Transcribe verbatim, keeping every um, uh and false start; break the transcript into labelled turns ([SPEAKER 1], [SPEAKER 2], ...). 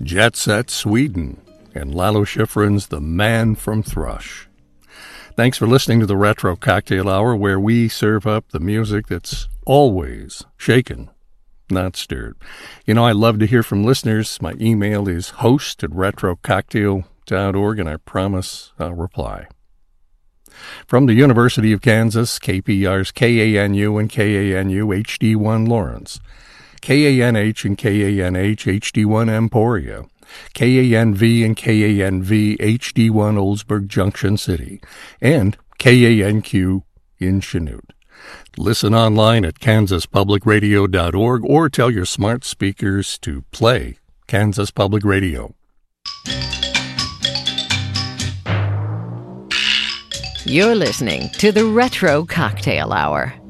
[SPEAKER 1] Jet Set Sweden, and Lalo Schifrin's The Man from Thrush. Thanks for listening to the Retro Cocktail Hour, where we serve up the music that's always shaken, not stirred. You know, I love to hear from listeners. My email is host at retro cocktail dot org, and I promise I'll reply. From the University of Kansas, K P R's K A N U and K A N U H D one Lawrence, K A N H and K A N H H D one Emporia, K A N V and K A N V H D one Oldsburg Junction City, and K A N Q in Chanute. Listen online at kansas public radio dot org or tell your smart speakers to play Kansas Public Radio.
[SPEAKER 2] You're listening to the Retro Cocktail Hour.